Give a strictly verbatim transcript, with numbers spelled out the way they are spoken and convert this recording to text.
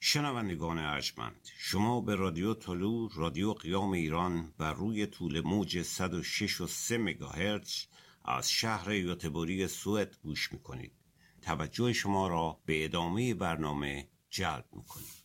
شنوندگان ارجمند، شما به رادیو طلوع، رادیو قیام ایران بر روی طول موج صد و شش و سه مگاهرتز از شهر یوتبوری سوئد گوش میکنید. توجه شما را به ادامه برنامه جلب میکنید.